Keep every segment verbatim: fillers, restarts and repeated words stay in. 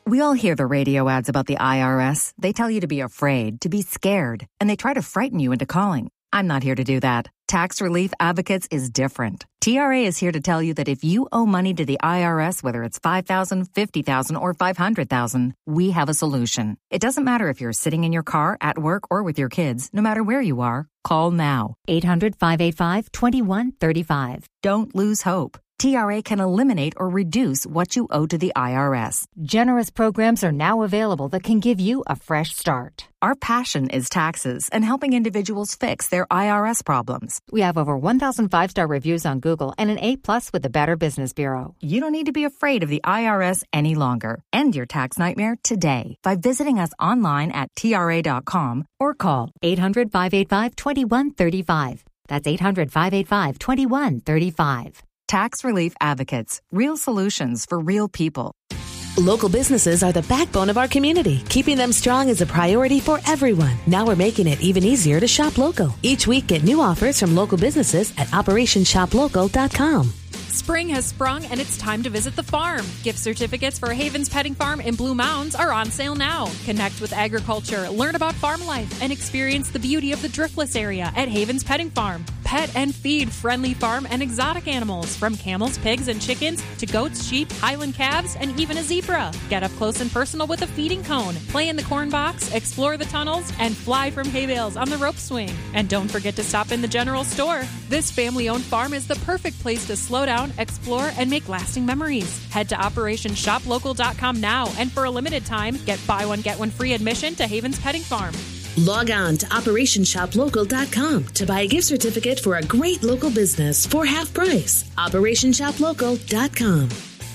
We all hear the radio ads about the I R S. They tell you to be afraid, to be scared, and they try to frighten you into calling. I'm not here to do that. Tax Relief Advocates is different. T R A is here to tell you that if you owe money to the I R S, whether it's five thousand dollars, fifty thousand dollars, or five hundred thousand dollars, we have a solution. It doesn't matter if you're sitting in your car, at work, or with your kids. No matter where you are, call now. eight hundred, five eight five, two one three five. Don't lose hope. T R A can eliminate or reduce what you owe to the I R S. Generous programs are now available that can give you a fresh start. Our passion is taxes and helping individuals fix their I R S problems. We have over one thousand five-star reviews on Google and an A plus with the Better Business Bureau. You don't need to be afraid of the I R S any longer. End your tax nightmare today by visiting us online at T R A dot com or call eight hundred, five eight five, two one three five. That's eight hundred, five eight five, two one three five. Tax Relief Advocates. Real solutions for real people. Local businesses are the backbone of our community. Keeping them strong is a priority for everyone. Now we're making it even easier to shop local. Each week, get new offers from local businesses at operation shop local dot com. Spring has sprung and it's time to visit the farm. Gift certificates for Havens Petting Farm in Blue Mounds are on sale now. Connect with agriculture, learn about farm life, and experience the beauty of the driftless area at Havens Petting Farm. Pet and feed friendly farm and exotic animals, from camels, pigs, and chickens to goats, sheep, Highland calves, and even a zebra. Get up close and personal with a feeding cone, play in the corn box, explore the tunnels, and fly from hay bales on the rope swing. And don't forget to stop in the general store. This family-owned farm is the perfect place to slow down, explore, and make lasting memories. Head to operation shop local dot com now, and for a limited time, get buy one, get one free admission to Havens Petting Farm. Log on to operation shop local dot com to buy a gift certificate for a great local business for half price. operation shop local dot com.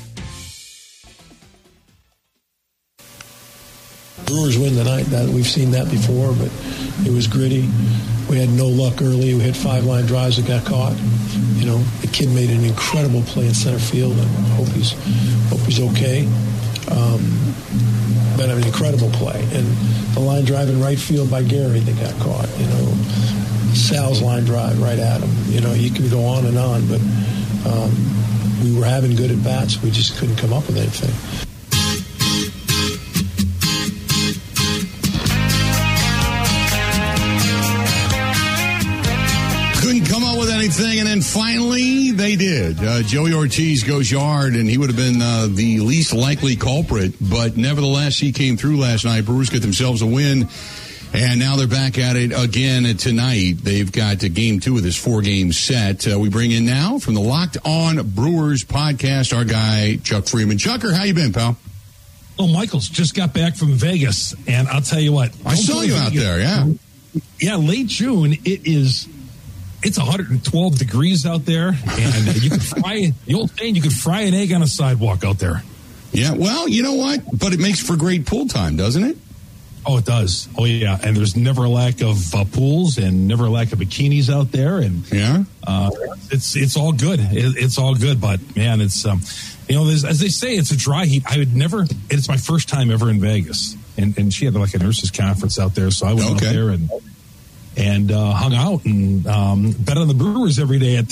Brewers win tonight. That we've seen that before, but it was gritty. We had no luck early. We had five line drives that got caught. You know, the kid made an incredible play in center field, and hope he's hope he's okay. Um, but an incredible play, and the line drive in right field by Gary that got caught. You know, Sal's line drive right at him. You know, you can go on and on, but um, we were having good at bats. We just couldn't come up with anything. Couldn't come up with anything, and then finally they did. Uh, Joey Ortiz goes yard, and he would have been uh, the least likely culprit, but nevertheless, he came through last night. Brewers get themselves a win, and now they're back at it again tonight. They've got a game two of this four-game set. Uh, we bring in now from the Locked On Brewers podcast, our guy, Chuck Freeman. Chucker, how you been, pal? Oh, Michael's just got back from Vegas, and I'll tell you what. I saw you out there, yeah. Yeah, late June, it is... It's one hundred twelve degrees out there, and you can fry, the old saying, you can fry an egg on a sidewalk out there. Yeah, well, you know what? But it makes for great pool time, doesn't it? Oh, it does. Oh, yeah. And there's never a lack of uh, pools and never a lack of bikinis out there. And yeah, uh, it's it's all good. It, it's all good. But, man, it's, um, you know, as they say, it's a dry heat. I would never, it's my first time ever in Vegas. And, and she had like a nurses conference out there. So I went okay. out there and... and uh, hung out and um, bet on the Brewers every day at